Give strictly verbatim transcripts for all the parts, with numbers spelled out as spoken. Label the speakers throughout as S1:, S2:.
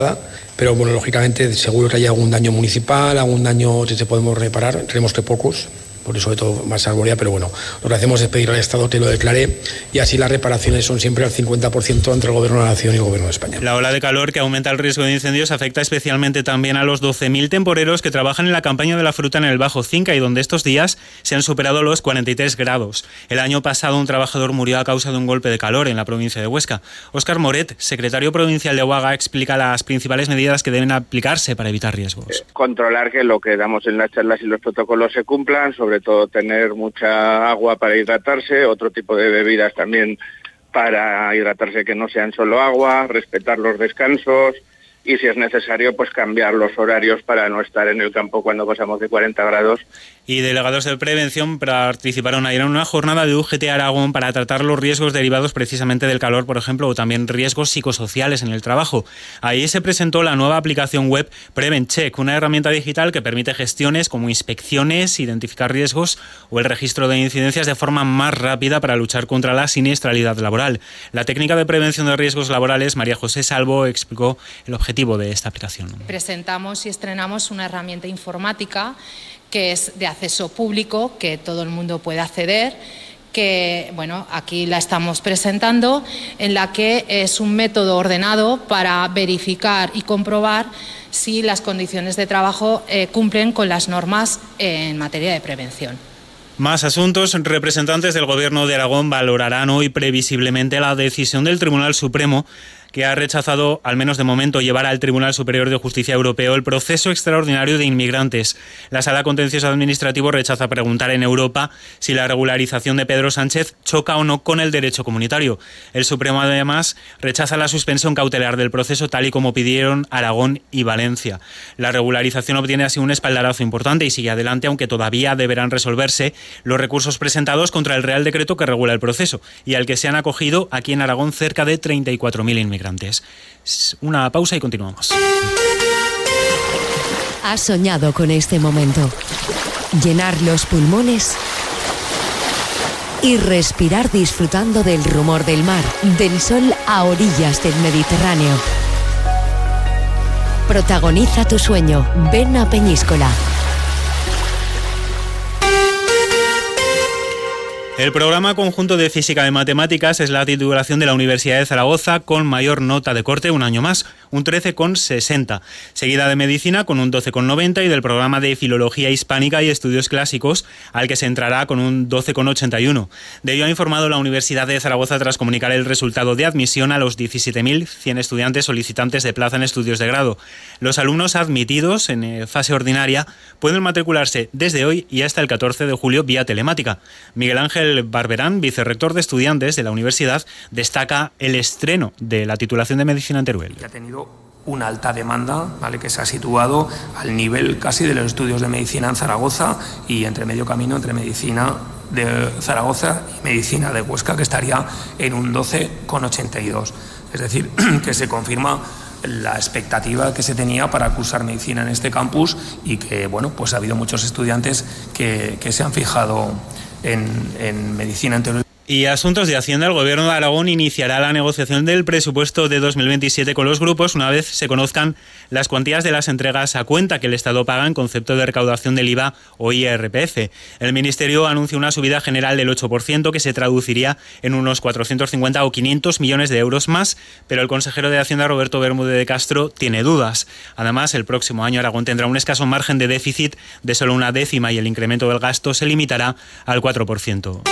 S1: Pero bueno, lógicamente seguro que hay algún daño municipal, algún daño que podemos reparar, creemos que pocos, por eso de todo más arborea, pero bueno, lo que hacemos es pedir al Estado que lo declare y así las reparaciones son siempre al cincuenta por ciento entre el Gobierno de la Nación y el Gobierno de España.
S2: La ola de calor que aumenta el riesgo de incendios afecta especialmente también a los doce mil temporeros que trabajan en la campaña de la fruta en el Bajo Cinca y donde estos días se han superado los cuarenta y tres grados. El año pasado un trabajador murió a causa de un golpe de calor en la provincia de Huesca. Óscar Moret, secretario provincial de UAGA, explica las principales medidas que deben aplicarse para evitar riesgos.
S3: Controlar que lo que damos en las charlas y los protocolos se cumplan, sobre todo tener mucha agua para hidratarse, otro tipo de bebidas también para hidratarse que no sean solo agua, respetar los descansos y si es necesario pues cambiar los horarios para no estar en el campo cuando pasamos de cuarenta grados.
S2: Y delegados de prevención participaron ayer en una jornada de U G T Aragón para tratar los riesgos derivados precisamente del calor, por ejemplo, o también riesgos psicosociales en el trabajo. Ahí se presentó la nueva aplicación web PreventCheck, una herramienta digital que permite gestiones como inspecciones, identificar riesgos o el registro de incidencias de forma más rápida para luchar contra la siniestralidad laboral. La técnica de prevención de riesgos laborales, María José Salvo, explicó el objetivo de esta aplicación.
S4: Presentamos y estrenamos una herramienta informática que es de acceso público, que todo el mundo puede acceder, que bueno, aquí la estamos presentando, en la que es un método ordenado para verificar y comprobar si las condiciones de trabajo eh, cumplen con las normas en materia de prevención.
S2: Más asuntos. Representantes del Gobierno de Aragón valorarán hoy previsiblemente la decisión del Tribunal Supremo que ha rechazado, al menos de momento, llevar al Tribunal Superior de Justicia Europeo el proceso extraordinario de inmigrantes. La Sala Contencioso Administrativo rechaza preguntar en Europa si la regularización de Pedro Sánchez choca o no con el derecho comunitario. El Supremo, además, rechaza la suspensión cautelar del proceso tal y como pidieron Aragón y Valencia. La regularización obtiene así un espaldarazo importante y sigue adelante, aunque todavía deberán resolverse los recursos presentados contra el Real Decreto que regula el proceso y al que se han acogido aquí en Aragón cerca de treinta y cuatro mil inmigrantes. Una pausa y continuamos.
S5: ¿Has soñado con este momento? Llenar los pulmones y respirar disfrutando del rumor del mar, del sol a orillas del Mediterráneo. Protagoniza tu sueño. Ven a Peñíscola.
S2: El programa conjunto de Física y Matemáticas es la titulación de la Universidad de Zaragoza con mayor nota de corte un año más, un trece coma sesenta, seguida de Medicina con un doce coma noventa y del programa de Filología Hispánica y Estudios Clásicos, al que se entrará con un doce coma ochenta y uno. De ello ha informado la Universidad de Zaragoza tras comunicar el resultado de admisión a los diecisiete mil cien estudiantes solicitantes de plaza en estudios de grado. Los alumnos admitidos en fase ordinaria pueden matricularse desde hoy y hasta el catorce de julio vía telemática. Miguel Ángel Barberán, vicerrector de estudiantes de la universidad, destaca el estreno de la titulación de Medicina en Teruel.
S6: Ha tenido una alta demanda, ¿vale?, que se ha situado al nivel casi de los estudios de medicina en Zaragoza y entre medio camino entre medicina de Zaragoza y medicina de Huesca, que estaría en un doce coma ochenta y dos. Es decir, que se confirma la expectativa que se tenía para cursar medicina en este campus y que, bueno, pues ha habido muchos estudiantes que, que se han fijado En, en medicina en Teruel.
S2: Y asuntos de Hacienda. El Gobierno de Aragón iniciará la negociación del presupuesto de dos mil veintisiete con los grupos una vez se conozcan las cuantías de las entregas a cuenta que el Estado paga en concepto de recaudación del I V A o I R P F. El Ministerio anuncia una subida general del ocho por ciento que se traduciría en unos cuatrocientos cincuenta o quinientos millones de euros más, pero el consejero de Hacienda, Roberto Bermúdez de Castro, tiene dudas. Además, el próximo año Aragón tendrá un escaso margen de déficit de solo una décima y el incremento del gasto se limitará al cuatro por ciento.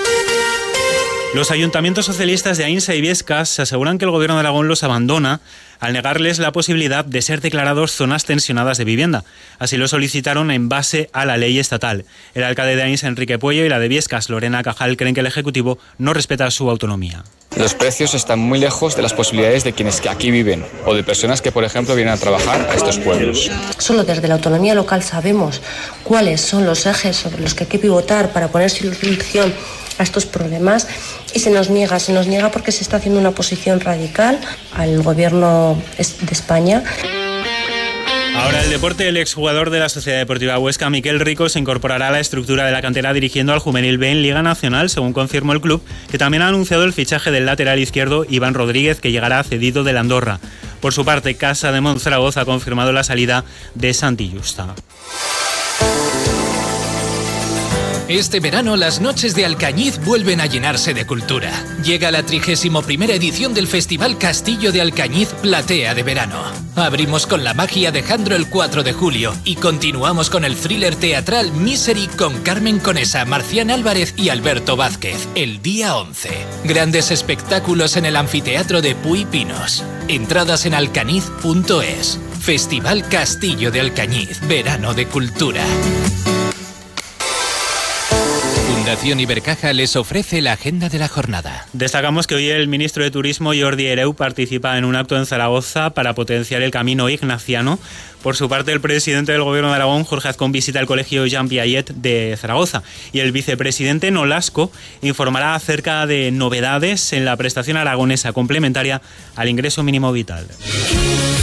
S2: Los ayuntamientos socialistas de Ainsa y Biescas aseguran que el Gobierno de Aragón los abandona al negarles la posibilidad de ser declarados zonas tensionadas de vivienda. Así lo solicitaron en base a la ley estatal. El alcalde de Ainsa, Enrique Puello, y la de Biescas, Lorena Cajal, creen que el Ejecutivo no respeta su autonomía.
S7: Los precios están muy lejos de las posibilidades de quienes que aquí viven o de personas que, por ejemplo, vienen a trabajar a estos pueblos.
S8: Solo desde la autonomía local sabemos cuáles son los ejes sobre los que hay que pivotar para poner solución a estos problemas y se nos niega, se nos niega porque se está haciendo una oposición radical al gobierno de España.
S2: Ahora el deporte. El exjugador de la Sociedad Deportiva Huesca, Miquel Rico, se incorporará a la estructura de la cantera dirigiendo al Juvenil B en Liga Nacional, según confirmó el club, que también ha anunciado el fichaje del lateral izquierdo Iván Rodríguez, que llegará cedido del Andorra. Por su parte, Casa de Monzaragoza ha confirmado la salida de Santi Justa.
S9: Este verano las noches de Alcañiz vuelven a llenarse de cultura. Llega la trigésima primera edición del Festival Castillo de Alcañiz Platea de Verano. Abrimos con la magia de Jandro el cuatro de julio y continuamos con el thriller teatral Misery con Carmen Conesa, Marcián Álvarez y Alberto Vázquez el día once. Grandes espectáculos en el anfiteatro de Puy Pinos. Entradas en alcañiz punto es. Festival Castillo de Alcañiz, verano de cultura. Fundación Ibercaja les ofrece la agenda de la jornada.
S2: Destacamos que hoy el ministro de Turismo, Jordi Hereu, participa en un acto en Zaragoza para potenciar el camino ignaciano. Por su parte, el presidente del Gobierno de Aragón, Jorge Azcón, visita el colegio Jean Piaget de Zaragoza y el vicepresidente Nolasco informará acerca de novedades en la prestación aragonesa complementaria al ingreso mínimo vital.